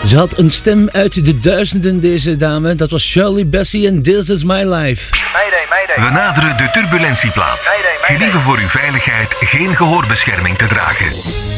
Ze had een stem uit de duizenden, deze dame. Dat was Shirley Bassey en This Is My Life. We naderen de turbulentieplaat. Gelieve voor uw veiligheid geen gehoorbescherming te dragen.